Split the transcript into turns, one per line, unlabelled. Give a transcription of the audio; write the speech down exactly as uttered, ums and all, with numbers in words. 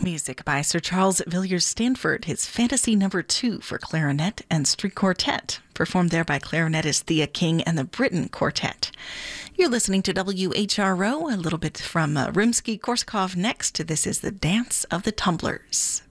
Music by Sir Charles Villiers Stanford, his Fantasy Number Two for clarinet and string quartet, performed there by clarinetist Thea King and the Britain Quartet. You're listening to W H R O, a little bit from uh, Rimsky-Korsakov next. This is The Dance of the Tumblers.